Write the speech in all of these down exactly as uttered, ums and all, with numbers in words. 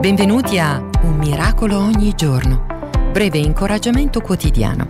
Benvenuti a Un miracolo ogni giorno, breve incoraggiamento quotidiano.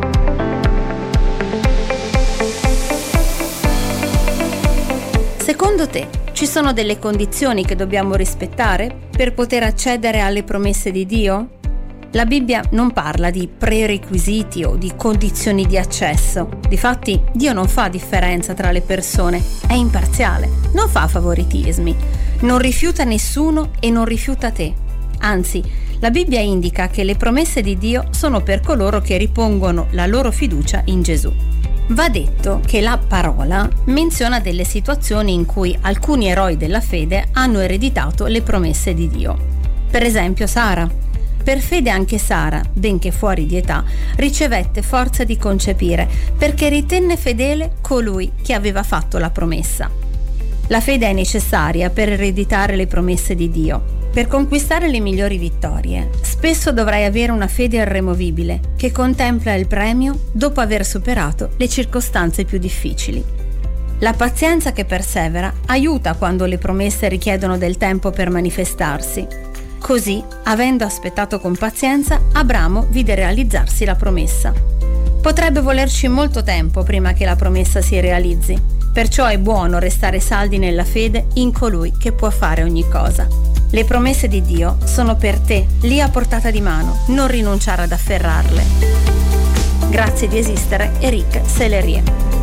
Secondo te, ci sono delle condizioni che dobbiamo rispettare per poter accedere alle promesse di Dio? La Bibbia non parla di prerequisiti o di condizioni di accesso. Difatti, Dio non fa differenza tra le persone, è imparziale, non fa favoritismi, non rifiuta nessuno e non rifiuta te. Anzi, la Bibbia indica che le promesse di Dio sono per coloro che ripongono la loro fiducia in Gesù. Va detto che la parola menziona delle situazioni in cui alcuni eroi della fede hanno ereditato le promesse di Dio. Per esempio Sara. Per fede anche Sara, benché fuori di età, ricevette forza di concepire perché ritenne fedele colui che aveva fatto la promessa. La fede è necessaria per ereditare le promesse di Dio. Per conquistare le migliori vittorie, spesso dovrai avere una fede irremovibile che contempla il premio dopo aver superato le circostanze più difficili. La pazienza che persevera aiuta quando le promesse richiedono del tempo per manifestarsi. Così, avendo aspettato con pazienza, Abramo vide realizzarsi la promessa. Potrebbe volerci molto tempo prima che la promessa si realizzi, perciò è buono restare saldi nella fede in colui che può fare ogni cosa. Le promesse di Dio sono per te, lì a portata di mano, non rinunciare ad afferrarle. Grazie di esistere, Eric Sellerie.